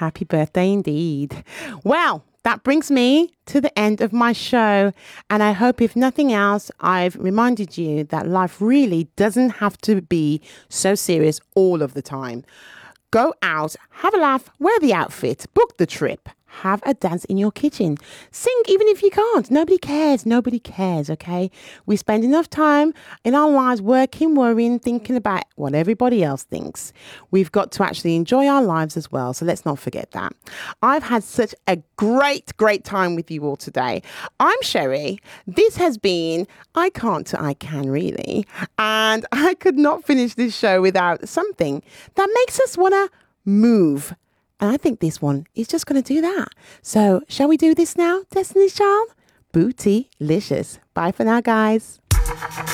Happy birthday indeed. Well, that brings me to the end of my show. And I hope, if nothing else, I've reminded you that life really doesn't have to be so serious all of the time. Go out, have a laugh, wear the outfit, book the trip, have a dance in your kitchen. Sing even if you can't. Nobody cares. Nobody cares, okay? We spend enough time in our lives working, worrying, thinking about what everybody else thinks. We've got to actually enjoy our lives as well, so let's not forget that. I've had such a great time with you all today. I'm Sherry. This has been I Can't to I Can, really. And I could not finish this show without something that makes us want to move. And I think this one is just going to do that. So shall we do this now, Destiny's Child? Bootylicious. Bye for now, guys.